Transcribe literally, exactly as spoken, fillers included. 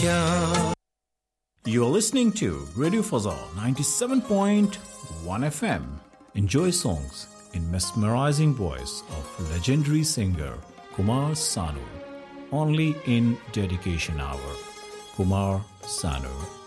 You are listening to Radio Fazal ninety-seven point one F M. Enjoy songs in mesmerizing voice of legendary singer Kumar Sanu. Only in Dedication Hour. Kumar Sanu.